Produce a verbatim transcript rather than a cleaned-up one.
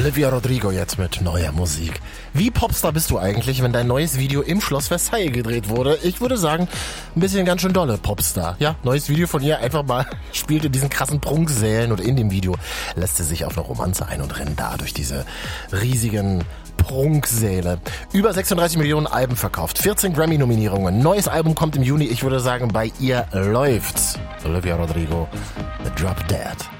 Olivia Rodrigo jetzt mit neuer Musik. Wie Popstar bist du eigentlich, wenn dein neues Video im Schloss Versailles gedreht wurde? Ich würde sagen, ein bisschen ganz schön dolle Popstar. Ja, neues Video von ihr, einfach mal spielt in diesen krassen Prunksälen und in dem Video lässt sie sich auf eine Romanze ein und rennt da durch diese riesigen Prunksäle. Über sechsunddreißig Millionen Alben verkauft, vierzehn Grammy-Nominierungen. Neues Album kommt im Juni. Ich würde sagen, bei ihr läuft's. Olivia Rodrigo, The Drop Dead.